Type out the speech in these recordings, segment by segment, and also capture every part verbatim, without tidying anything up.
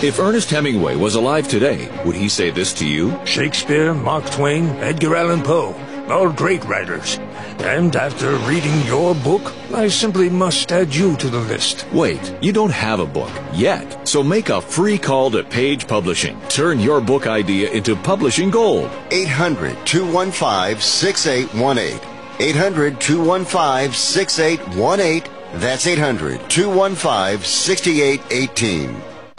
If Ernest Hemingway was alive today, would he say this to you? Shakespeare, Mark Twain, Edgar Allan Poe, all great writers. And after reading your book, I simply must add you to the list. Wait, you don't have a book yet. So make a free call to Page Publishing. Turn your book idea into publishing gold. eight hundred, two one five, six eight one eight. eight hundred, two one five, six eight one eight. That's eight hundred, two one five, six eight one eight.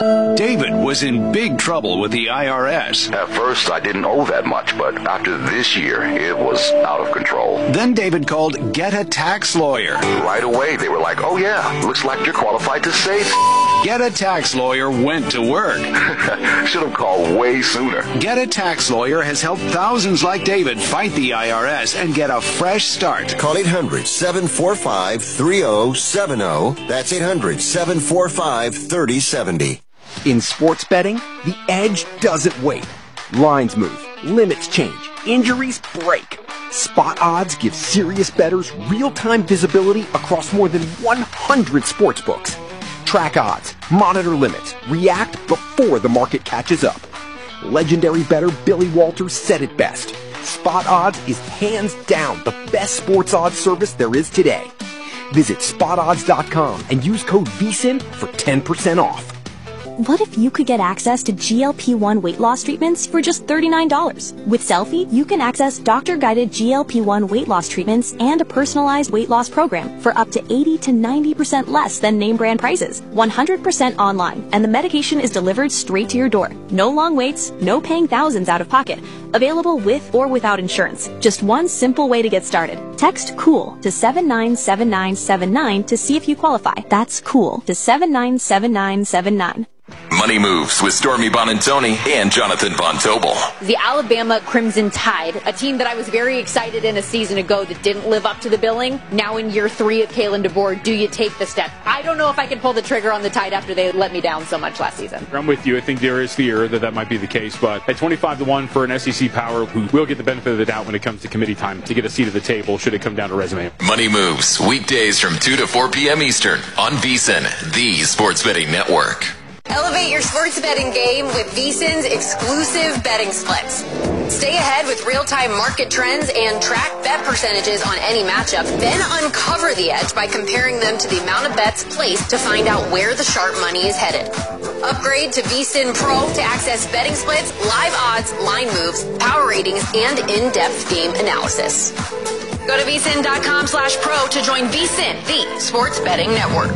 David was in big trouble with the I R S. At first, I didn't owe that much, but after this year, it was out of control. Then David called Get a Tax Lawyer. Right away, they were like, oh yeah, looks like you're qualified to save. Get a Tax Lawyer went to work. Should have called way sooner. Get a Tax Lawyer has helped thousands like David fight the I R S and get a fresh start. Call eight hundred, seven four five, three oh seven oh. That's eight hundred, seven four five, three oh seven oh. In sports betting, the edge doesn't wait. Lines move, limits change, injuries break. Spot Odds gives serious bettors real-time visibility across more than one hundred sports books. Track odds, monitor limits, react before the market catches up. Legendary bettor Billy Walters said it best. Spot Odds is hands down the best sports odds service there is today. Visit spot odds dot com and use code V S I N for ten percent off. What if you could get access to G L P one weight loss treatments for just thirty-nine dollars? With Selfie, you can access doctor-guided G L P one weight loss treatments and a personalized weight loss program for up to eighty to ninety percent less than name brand prices. one hundred percent online, and the medication is delivered straight to your door. No long waits, no paying thousands out of pocket. Available with or without insurance. Just one simple way to get started. Text COOL to seven nine seven nine seven nine to see if you qualify. That's COOL to seven nine seven nine seven nine. Money Moves with Stormy Bonantoni and Jonathan Von Tobel. The Alabama Crimson Tide, a team that I was very excited in a season ago that didn't live up to the billing. Now in year three of Kalen DeBoer, do you take the step? I don't know if I can pull the trigger on the Tide after they let me down so much last season. I'm with you. I think there is fear that that might be the case, but at twenty-five to one for an S E C power who will get the benefit of the doubt when it comes to committee time to get a seat at the table should it come down to resume. Money Moves, weekdays from two to four p.m. Eastern on V S I N, the Sports Betting Network. Elevate your sports betting game with V S I N's exclusive betting splits. Stay ahead with real-time market trends and track bet percentages on any matchup. Then uncover the edge by comparing them to the amount of bets placed to find out where the sharp money is headed. Upgrade to V S I N Pro to access betting splits, live odds, line moves, power ratings, and in-depth game analysis. Go to V S I N dot com slash pro to join V S I N, the Sports Betting Network.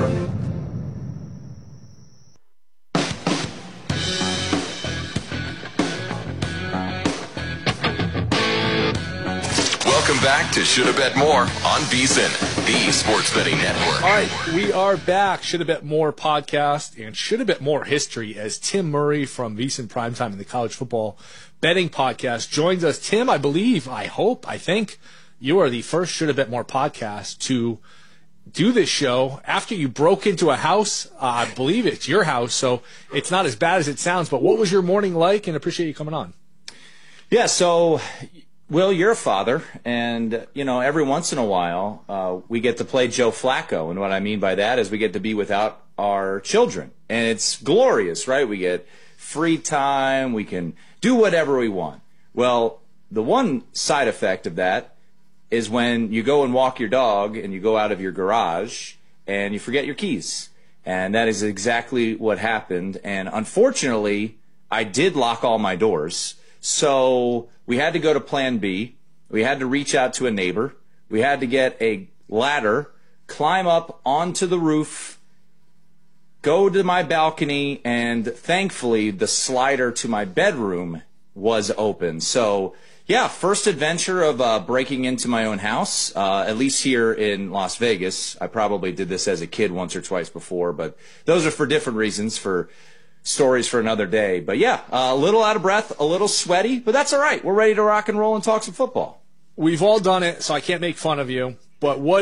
Welcome back to Shoulda Bet More on V S I N, the Sports Betting Network. All right, we are back. Shoulda Bet More podcast and Shoulda Bet More history as Tim Murray from V S I N Primetime and the College Football Betting Podcast joins us. Tim, I believe, I hope, I think you are the first Shoulda Bet More podcast to do this show after you broke into a house. Uh, I believe it's your house, so it's not as bad as it sounds. But what was your morning like? And appreciate you coming on. Yeah, so Will, you're a father, and, you know, every once in a while uh, we get to play Joe Flacco, and what I mean by that is we get to be without our children, and it's glorious, right? We get free time, we can do whatever we want. Well, the one side effect of that is when you go and walk your dog and you go out of your garage and you forget your keys, and that is exactly what happened, and unfortunately I did lock all my doors, so we had to go to plan B. We had to reach out to a neighbor. We had to get a ladder, climb up onto the roof, go to my balcony, and thankfully the slider to my bedroom was open. So, yeah, first adventure of uh, breaking into my own house, uh, at least here in Las Vegas. I probably did this as a kid once or twice before, but those are for different reasons, for stories for another day. But yeah, uh, a little out of breath, a little sweaty, but that's all right. We're ready to rock and roll and talk some football. We've all done it, so I can't make fun of you. But what